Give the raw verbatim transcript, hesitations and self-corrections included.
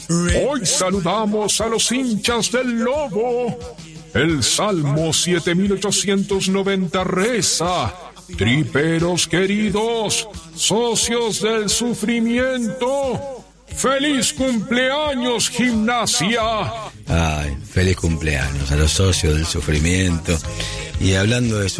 Hoy saludamos a los hinchas del Lobo. El Salmo siete mil ochocientos noventa reza: triperos queridos, socios del sufrimiento, ¡feliz cumpleaños, Gimnasia! Ay, feliz cumpleaños a los socios del sufrimiento. Y hablando de